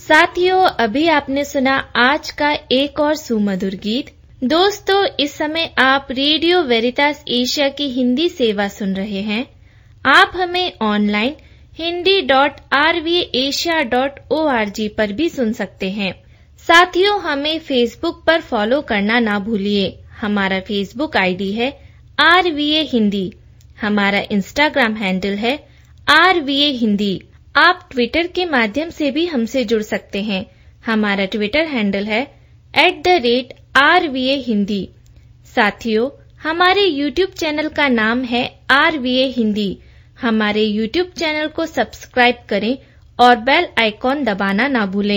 साथियों, अभी आपने सुना आज का एक और सुमधुर गीत। दोस्तों, इस समय आप रेडियो वेरितास एशिया की हिंदी सेवा सुन रहे हैं। आप हमें ऑनलाइन hindi.rvasia.org पर भी सुन सकते हैं। साथियों, हमें फेसबुक पर फॉलो करना ना भूलिए। हमारा फेसबुक आईडी है RVA हिंदी। हमारा इंस्टाग्राम हैंडल है RVA हिंदी। आप ट्विटर के माध्यम से भी हमसे जुड़ सकते हैं। हमारा ट्विटर हैंडल है @RVA हिंदी। साथियों, हमारे यूट्यूब चैनल का नाम है RVA हिंदी। हमारे यूट्यूब चैनल को सब्सक्राइब करें और बेल आइकॉन दबाना ना भूलें।